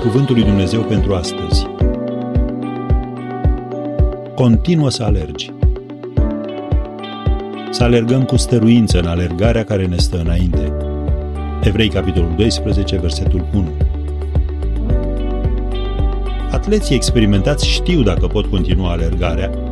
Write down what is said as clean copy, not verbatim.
Cuvântul lui Dumnezeu pentru astăzi. Continuă să alergi. Să alergăm cu stăruință în alergarea care ne stă înainte. Evrei, capitolul 12, versetul 1. Atleții experimentați știu dacă pot continua alergarea,